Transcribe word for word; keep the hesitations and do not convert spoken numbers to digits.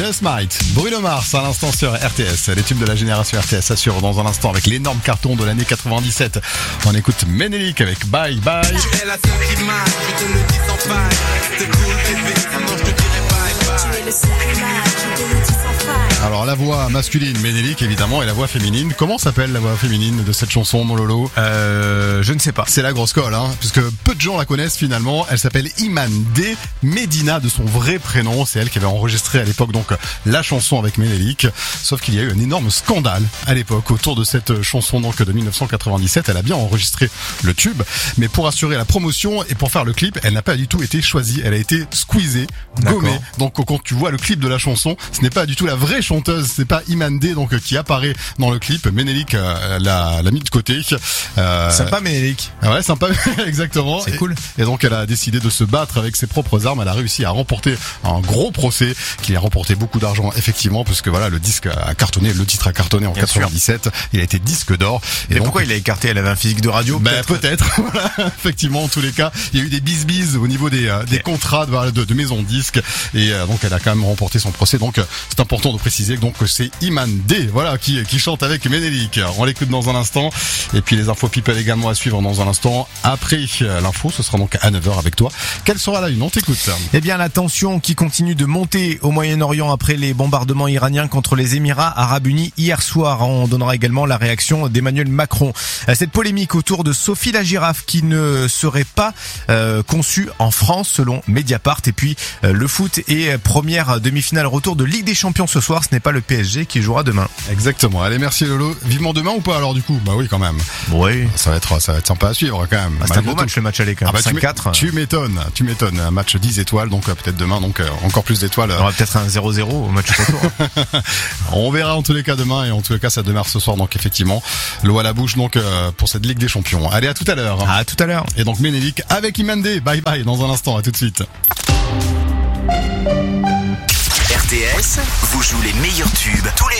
Just Might, Bruno Mars à l'instant sur R T S. Les tubes de la génération R T S assurent dans un instant avec l'énorme carton de l'année quatre-vingt-dix-sept. On écoute Ménélique avec Bye Bye. Tu es la seule qui marche, je te le dis sans faille. C'est cool bébé, sinon je te dirai bye bye. Tu es le seul qui marche, je te le dis sans faille. Alors la voix masculine Ménélique évidemment et la voix féminine. Comment s'appelle la voix féminine de cette chanson, mon Lolo? Euh, je ne sais pas. C'est la grosse colle, hein, puisque peu de gens la connaissent finalement. Elle s'appelle Iman D. Medina de son vrai prénom. C'est elle qui avait enregistré à l'époque donc la chanson avec Ménélique. Sauf qu'il y a eu un énorme scandale à l'époque autour de cette chanson donc de dix-neuf cent quatre-vingt-dix-sept. Elle a bien enregistré le tube, mais pour assurer la promotion et pour faire le clip, elle n'a pas du tout été choisie. Elle a été squeezée, gommée. D'accord. Donc quand tu vois le clip de la chanson, ce n'est pas du tout la vraie chanteuse. C'est pas Iman D donc qui apparaît dans le clip. Ménélique euh, l'a, l'a mis de côté. Euh, Sympa Ménélique. Ah ouais, sympa, exactement. C'est Et- cool. Et donc elle a décidé de se battre avec ses propres armes. Elle a réussi à remporter un gros procès qui a remporté beaucoup d'argent effectivement, parce que voilà, le disque a cartonné, le titre a cartonné en Bien sûr. quatre-vingt-dix-sept. Il a été disque d'or. Et donc, pourquoi il a écarté? Elle avait un physique de radio ben, peut-être. peut-être, voilà, effectivement, en tous les cas, il y a eu des bisbises au niveau des, euh, des contrats de, de, de maison de disques, et euh, donc elle a quand même remporté son procès. Donc euh, c'est important de préciser donc que c'est Iman D, voilà, qui qui chante avec Ménélique. On l'écoute dans un instant, et puis les infos people également à suivre dans un instant. Après euh, l'info, ce sera donc à neuf heures avec toi. Quelle sera la une? On t'écoute. Eh bien, la tension qui continue de monter au Moyen-Orient après les bombardements iraniens contre les Émirats Arabes Unis hier soir. On donnera également la réaction d'Emmanuel Macron. Cette polémique autour de Sophie la girafe qui ne serait pas euh, conçue en France selon Mediapart. Et puis euh, le foot et première demi-finale retour de Ligue des Champions ce soir. Ce n'est pas le P S G qui jouera demain. Exactement. Allez, merci Lolo. Vivement demain ou pas alors du coup? Bah oui, quand même. Oui. Ça va être ça va être sympa à suivre quand même. Ah, c'est un Malgré beau tout. match le match aller quand Ah même. bah, tu cinq m'é- quatre. tu m'étonnes, tu m'étonnes. Un match dix étoiles, donc euh, peut-être demain, donc euh, encore plus d'étoiles. On aura peut-être un zéro zéro au match retour. On verra en tous les cas demain, et en tous les cas ça démarre ce soir, donc effectivement l'eau à la bouche donc euh, pour cette Ligue des Champions. Allez, à tout à l'heure. À tout à l'heure. Et donc Ménélique avec Imandé. Bye bye dans un instant. À tout de suite. R T S vous joue les meilleurs tubes tous les